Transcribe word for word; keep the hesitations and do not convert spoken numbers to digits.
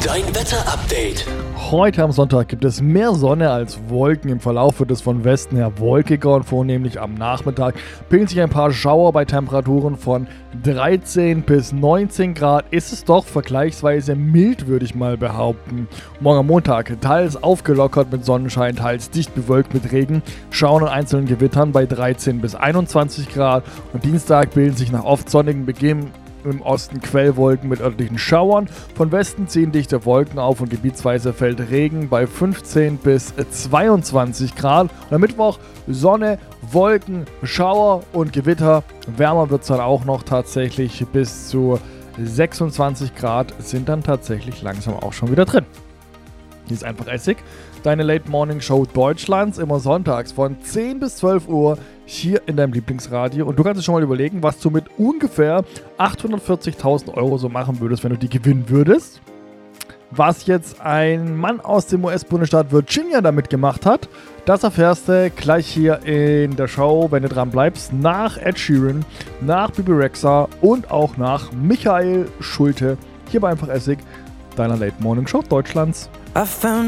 Dein Wetter-Update. Heute am Sonntag gibt es mehr Sonne als Wolken. Im Verlauf wird es von Westen her wolkiger und vornehmlich am Nachmittag bilden sich ein paar Schauer bei Temperaturen von dreizehn bis neunzehn Grad. Ist es doch vergleichsweise mild, würde ich mal behaupten. Morgen am Montag teils aufgelockert mit Sonnenschein, teils dicht bewölkt mit Regen, Schauern und einzelnen Gewittern bei dreizehn bis einundzwanzig Grad. Und Dienstag bilden sich nach oft sonnigen Beginn im Osten Quellwolken mit örtlichen Schauern. Von Westen ziehen dichte Wolken auf und gebietsweise fällt Regen bei fünfzehn bis zweiundzwanzig Grad. Und am Mittwoch Sonne, Wolken, Schauer und Gewitter. Wärmer wird es dann auch noch tatsächlich, bis zu sechsundzwanzig Grad sind dann tatsächlich langsam auch schon wieder drin. Hier ist einfach Essig, deine Late Morning Show Deutschlands, immer sonntags von zehn bis zwölf Uhr hier in deinem Lieblingsradio. Und du kannst dir schon mal überlegen, was du mit ungefähr achthundertvierzigtausend Euro so machen würdest, wenn du die gewinnen würdest. Was jetzt ein Mann aus dem U S-Bundesstaat Virginia damit gemacht hat, das erfährst du gleich hier in der Show, wenn du dran bleibst, nach Ed Sheeran, nach Bebe Rexha und auch nach Michael Schulte. Hier bei Einfach Essig, deiner Late Morning Show Deutschlands. I found